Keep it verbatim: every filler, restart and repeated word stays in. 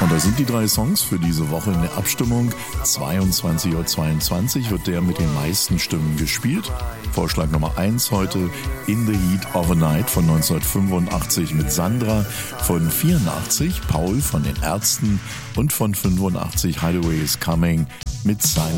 Und das sind die drei Songs für diese Woche in der Abstimmung. zweiundzwanzig Uhr zweiundzwanzig wird der mit den meisten Stimmen gespielt. Vorschlag Nummer eins heute, In the Heat of a Night von neunzehnhundertfünfundachtzig mit Sandra, von vierundachtzig Paul von den Ärzten und von fünfundachtzig Hideaway is Coming mit Simon